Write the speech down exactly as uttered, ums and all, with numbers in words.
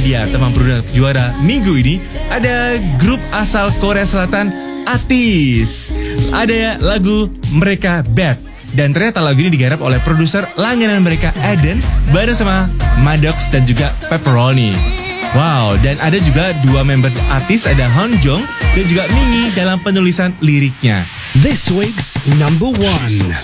Ya, teman produk juara minggu ini ada grup asal Korea Selatan, Atis. Ada lagu mereka Bad. Dan ternyata lagu ini digarap oleh produser langganan mereka Eden bareng sama Maddox dan juga Pepperoni. Wow, dan ada juga dua member Atis, ada Han Jong dan juga Mingi dalam penulisan liriknya. This week's number one.